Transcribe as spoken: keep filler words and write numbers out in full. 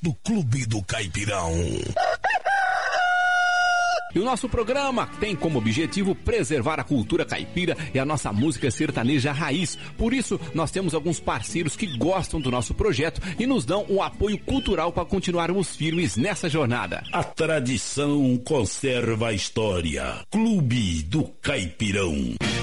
do Clube do Caipirão. E o nosso programa tem como objetivo preservar a cultura caipira e a nossa música sertaneja raiz. Por isso, nós temos alguns parceiros que gostam do nosso projeto e nos dão um apoio cultural para continuarmos firmes nessa jornada. A tradição conserva a história. Clube do Caipirão.